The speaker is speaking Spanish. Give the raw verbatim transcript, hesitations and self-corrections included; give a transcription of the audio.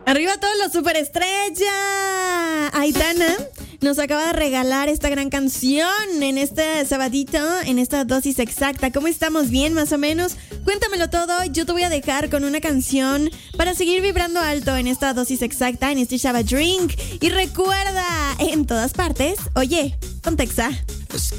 Arriba todos los superestrellas. Aitana nos acaba de regalar esta gran canción en este sabadito, en esta dosis exacta. ¿Cómo estamos? ¿Bien, más o menos? Cuéntamelo todo. Yo te voy a dejar con una canción para seguir vibrando alto en esta dosis exacta, en este Shabba Drink. Y recuerda, en todas partes, oye, con Texa.